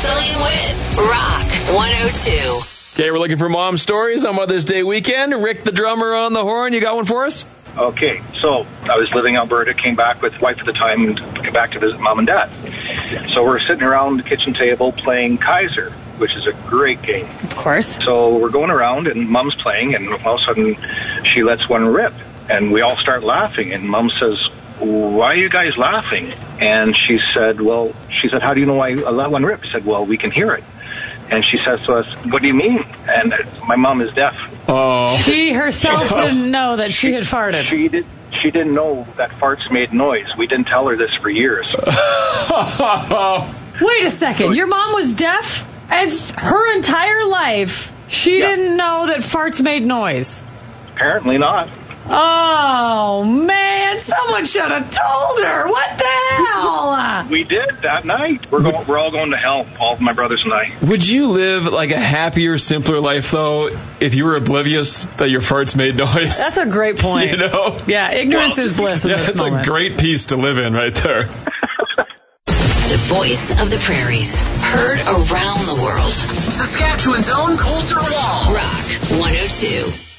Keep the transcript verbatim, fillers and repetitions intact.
Macaulay and Wit. Rock one oh two. Okay, we're looking for mom stories on Mother's Day weekend. Rick the drummer on the horn. You got one for us? Okay, so I was living in Alberta, came back with wife at the time, and came back to visit mom and dad. So we're sitting around the kitchen table playing Kaiser, which is a great game. Of course. So we're going around, and mom's playing, and all of a sudden she lets one rip, and we all start laughing, and mom says, "Why are you guys laughing?" And she said, well, she said, "How do you know I let one rip?" I said, "Well, we can hear it." And she says to us, "What do you mean?" And uh, my mom is deaf. Oh. She herself didn't know that she had farted. She did. She didn't know that farts made noise. We didn't tell her this for years. Wait a second. Your mom was deaf? And her entire life, she Yeah. didn't know that farts made noise. Apparently not. Oh, man. Someone should have told her. What the hell? We did that night. We're going, we're all going to hell, all of my brothers and I. Would you live like a happier, simpler life, though, if you were oblivious that your farts made noise? That's a great point. You know? Yeah, ignorance Well, is bliss in Yeah, this that's moment. a great piece to live in right there. The voice of the prairies. Heard around the world. Saskatchewan's own Coulter Wall. Rock one oh two.